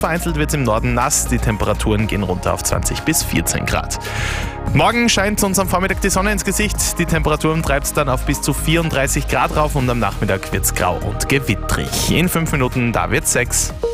Vereinzelt wird es im Norden nass, die Temperaturen gehen runter auf 20 bis 14 Grad. Morgen scheint uns am Vormittag die Sonne ins Gesicht, die Temperaturen treibt es dann auf bis zu 34 Grad rauf und am Nachmittag wird es grau und gewittrig. In 5 Minuten, da wird's 6.